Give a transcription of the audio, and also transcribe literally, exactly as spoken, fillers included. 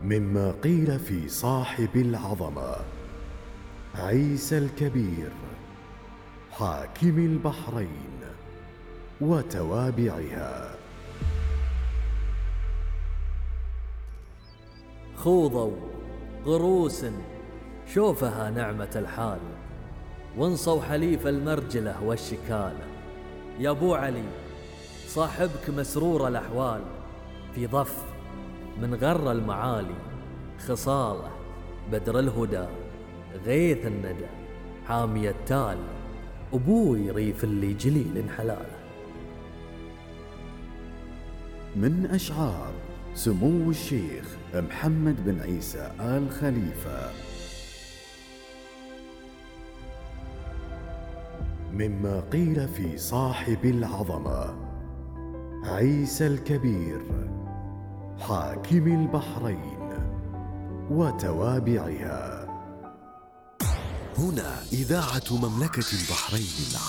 مما قيل في صاحب العظمة عيسى الكبير حاكم البحرين وتوابعها. خوضوا غروس شوفها نعمة الحال، وانصوا حليف المرجلة والشكالة. يا ابو علي صاحبك مسرور الأحوال، في ضف من غر المعالي خصاله بدر الهدى غيث الندى حامي التال، أبوي ريف اللي جليل حلاله. من أشعار سمو الشيخ محمد بن عيسى آل خليفة. مما قيل في صاحب العظمة عيسى الكبير حاكم البحرين وتوابعها. هنا إذاعة مملكة البحرين.